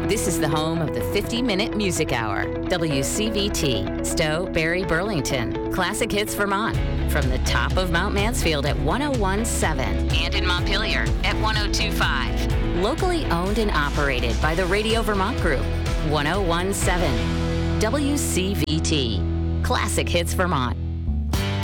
This is the home of the 50-minute music hour. WCVT, Stowe, Barrie, Burlington. Classic Hits Vermont. From the top of Mount Mansfield at 101.7 and in Montpelier at 102.5. Locally owned and operated by the Radio Vermont Group. 101.7. WCVT. Classic Hits Vermont.